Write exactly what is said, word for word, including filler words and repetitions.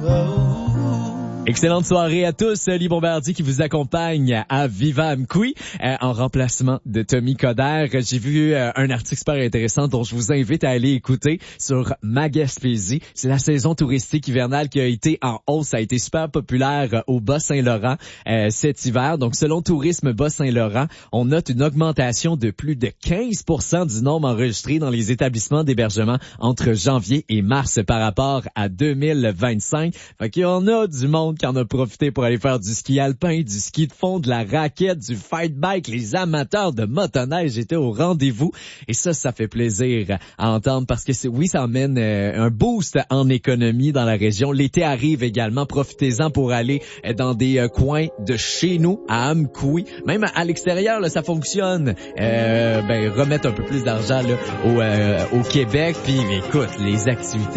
Excellente soirée à tous, Lee Bombardier qui vous accompagne à Viva Amqui euh, en remplacement de Tommy Coder. J'ai vu euh, un article super intéressant dont je vous invite à aller écouter sur Ma Gaspésie. C'est la saison touristique hivernale qui a été en hausse, ça a été super populaire au Bas-Saint-Laurent euh, cet hiver. Donc selon Tourisme Bas-Saint-Laurent, on note une augmentation de plus de quinze pour cent du nombre enregistré dans les établissements d'hébergement entre janvier et mars par rapport à deux mille vingt-cinq. Fait qu'il y en a du monde qui en a profité pour aller faire du ski alpin, du ski de fond, de la raquette, du fight bike. Les amateurs de motoneige étaient au rendez-vous. Et ça, ça fait plaisir à entendre parce que c'est, oui, ça amène euh, un boost en économie dans la région. L'été arrive également. Profitez-en pour aller euh, dans des euh, coins de chez nous, à Amqui. Même à l'extérieur, là, ça fonctionne. Euh, ben, remettre un peu plus d'argent là, au, euh, au Québec. Puis, écoute, les activités